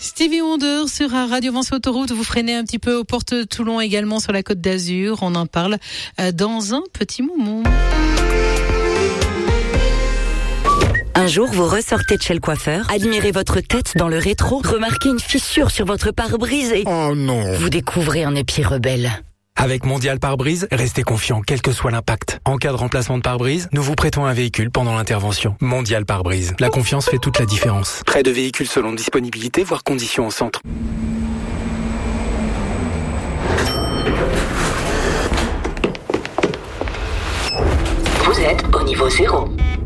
Stevie Wonder sur Radio Vinci Autoroute. Vous freinez un petit peu aux portes de Toulon, également sur la Côte d'Azur. On en parle dans un petit moment. Un jour, vous ressortez de chez le coiffeur, admirez votre tête dans le rétro, remarquez une fissure sur votre pare-brise et... Oh non! Vous découvrez un épi rebelle. Avec Mondial Pare-Brise, restez confiant, quel que soit l'impact. En cas de remplacement de pare-brise, nous vous prêtons un véhicule pendant l'intervention. Mondial Pare-Brise. La confiance fait toute la différence. Prêt de véhicules selon disponibilité, voire conditions en centre. Vous êtes au niveau 0.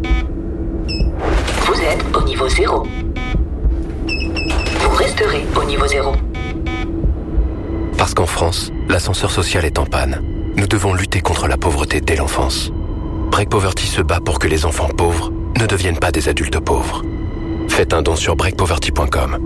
Vous êtes au niveau 0. Vous resterez au niveau 0. Parce qu'en France, l'ascenseur social est en panne. Nous devons lutter contre la pauvreté dès l'enfance. Break Poverty se bat pour que les enfants pauvres ne deviennent pas des adultes pauvres. Faites un don sur breakpoverty.com.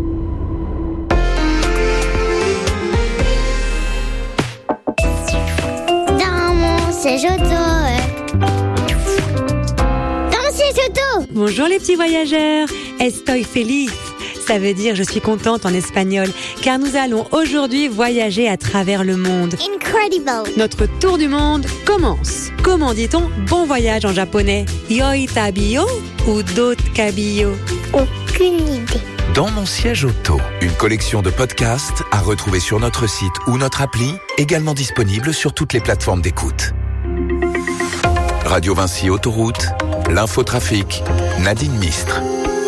Dans mon siège auto. Dans mon siège auto. Bonjour les petits voyageurs, estoy feliz. Ça veut dire je suis contente en espagnol, car nous allons aujourd'hui voyager à travers le monde. Incredible. Notre tour du monde commence. Comment dit-on bon voyage en japonais? Yoi tabiyo ou dotkabiyo? Aucune idée. Dans mon siège auto, une collection de podcasts à retrouver sur notre site ou notre appli, également disponible sur toutes les plateformes d'écoute. Radio Vinci Autoroute, l'infotrafic, Nadine Mistre.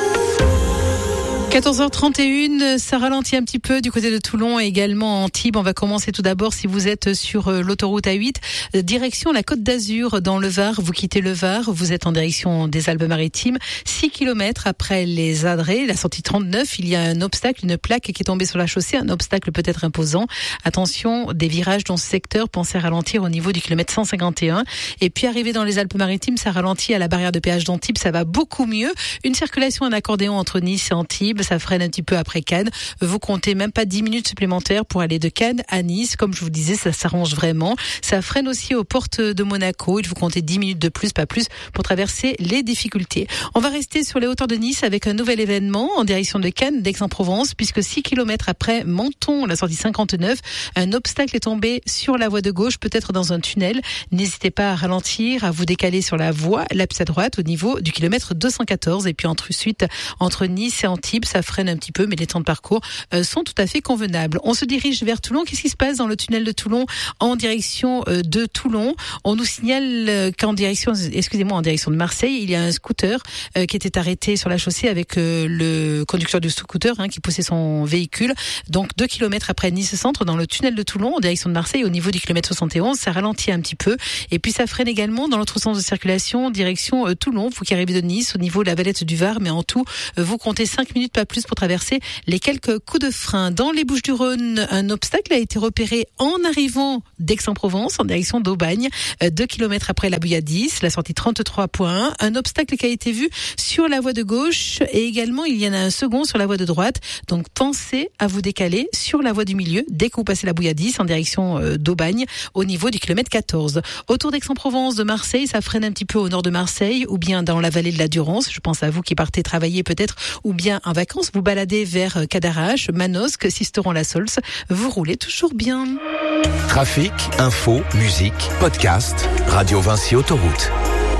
14h31, ça ralentit un petit peu du côté de Toulon et également Antibes. On va commencer tout d'abord si vous êtes sur l'autoroute A8, direction la Côte d'Azur dans le Var. Vous quittez le Var, vous êtes en direction des Alpes-Maritimes. 6 km après les Adrets, la sortie 39, il y a un obstacle, une plaque qui est tombée sur la chaussée, un obstacle peut-être imposant. Attention, des virages dans ce secteur, pensez à ralentir au niveau du kilomètre 151. Et puis arrivé dans les Alpes-Maritimes, ça ralentit à la barrière de péage d'Antibes, ça va beaucoup mieux. Une circulation en accordéon entre Nice et Antibes. Ça freine un petit peu après Cannes. Vous comptez même pas 10 minutes supplémentaires pour aller de Cannes à Nice. Comme je vous disais, ça s'arrange vraiment. Ça freine aussi aux portes de Monaco. Il faut compter 10 minutes de plus, pas plus, pour traverser les difficultés. On va rester sur les hauteurs de Nice avec un nouvel événement en direction de Cannes, d'Aix-en-Provence, puisque 6 km après Menton, la sortie 59, un obstacle est tombé sur la voie de gauche, peut-être dans un tunnel. N'hésitez pas à ralentir, à vous décaler sur la voie, la plus à droite, au niveau du kilomètre 214. Et puis ensuite, entre Nice et Antibes, ça freine un petit peu, mais les temps de parcours sont tout à fait convenables. On se dirige vers Toulon. Qu'est-ce qui se passe dans le tunnel de Toulon en direction de Toulon? On nous signale qu'en direction, en direction de Marseille, il y a un scooter qui était arrêté sur la chaussée avec le conducteur du scooter qui poussait son véhicule. Donc 2 km après Nice Centre, dans le tunnel de Toulon, en direction de Marseille, au niveau du kilomètre 71, ça ralentit un petit peu. Et puis ça freine également dans l'autre sens de circulation, direction Toulon. Vous qui arrivez de Nice, au niveau de la Valette du Var, mais en tout, vous comptez 5 minutes, pas plus, pour traverser les quelques coups de frein. Dans les Bouches-du-Rhône, un obstacle a été repéré en arrivant d'Aix-en-Provence en direction d'Aubagne, 2 km après la Bouilladis, la sortie 33.1. Un obstacle qui a été vu sur la voie de gauche et également il y en a un second sur la voie de droite. Donc pensez à vous décaler sur la voie du milieu dès que vous passez la Bouilladis en direction d'Aubagne au niveau du kilomètre 14. Autour d'Aix-en-Provence, de Marseille, ça freine un petit peu au nord de Marseille ou bien dans la vallée de la Durance. Je pense à vous qui partez travailler peut-être ou bien en vacances, vous baladez vers Cadarache, Manosque, Sisteron-la-Sols, vous roulez toujours bien. Trafic, info, musique, podcast, Radio Vinci Autoroute.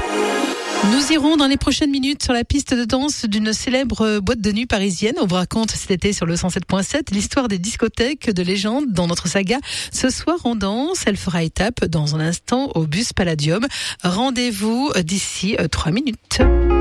Nous irons dans les prochaines minutes sur la piste de danse d'une célèbre boîte de nuit parisienne. On vous raconte cet été sur le 107.7 l'histoire des discothèques de légende dans notre saga. Ce soir, on danse. Elle fera étape dans un instant au bus Palladium. Rendez-vous d'ici 3 minutes.